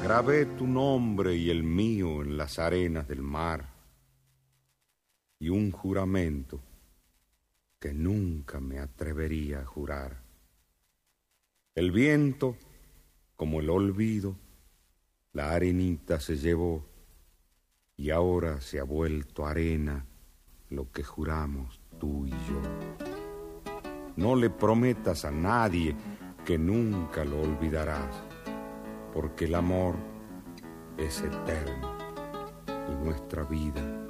grabé tu nombre y el mío en las arenas del mar, y un juramento que nunca me atrevería a jurar. El viento, como el olvido, la arenita se llevó, y ahora se ha vuelto arena lo que juramos tú y yo. No le prometas a nadie que nunca lo olvidarás, porque el amor es eterno y nuestra vida